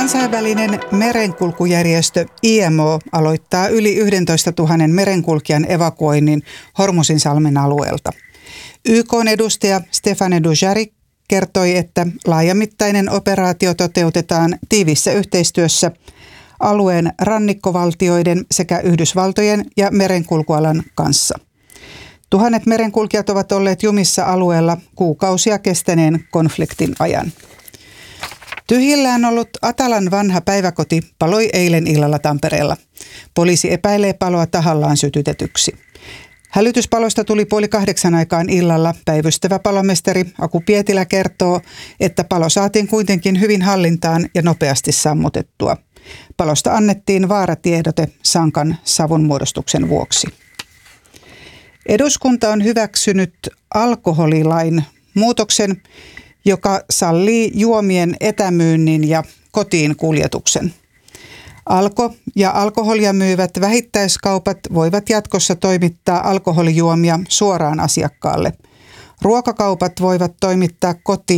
Kansainvälinen merenkulkujärjestö IMO aloittaa yli 11 000 merenkulkijan evakuoinnin Hormuzinsalmen alueelta. YK:n edustaja Stéphane Dujarric kertoi, että laajamittainen operaatio toteutetaan tiiviissä yhteistyössä alueen rannikkovaltioiden sekä Yhdysvaltojen ja merenkulkualan kanssa. Tuhannet merenkulkijat ovat olleet jumissa alueella kuukausia kestäneen konfliktin ajan. Tyhjillään ollut Atalan vanha päiväkoti paloi eilen illalla Tampereella. Poliisi epäilee paloa tahallaan sytytetyksi. Hälytyspalosta tuli 7:30 aikaan illalla. Päivystävä palomestari Aku Pietilä kertoo, että palo saatiin kuitenkin hyvin hallintaan ja nopeasti sammutettua. Palosta annettiin vaaratiedote sankan savunmuodostuksen vuoksi. Eduskunta on hyväksynyt alkoholilain muutoksen, joka sallii juomien etämyynnin ja kotiin kuljetuksen. Alko ja alkoholia myyvät vähittäiskaupat voivat jatkossa toimittaa alkoholijuomia suoraan asiakkaalle. Ruokakaupat voivat toimittaa kotiin